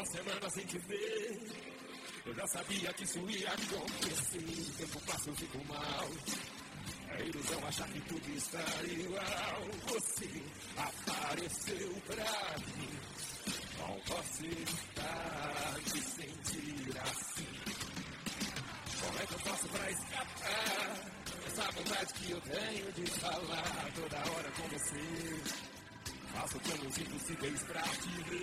semana sem te ver. Eu já sabia que isso ia acontecer. O tempo passa, eu fico mal. É ilusão achar que tudo está igual. Você apareceu pra mim. Não posso evitar de sentir assim. Como é que eu faço pra escapar essa vontade que eu tenho de falar toda hora com você? Faço planos impossíveis pra te ver.